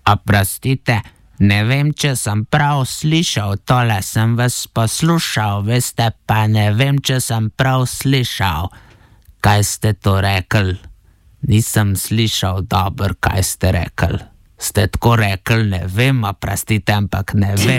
Oprostite, ne vem, če sem prav slišal, tole sem vas poslušal, veste, pa ne vem, če sem prav slišal. Kaj ste to rekli? Nisem slišal dobro, kaj ste rekli. Ste tako rekli, ne vem, oprostite, ampak ne vem.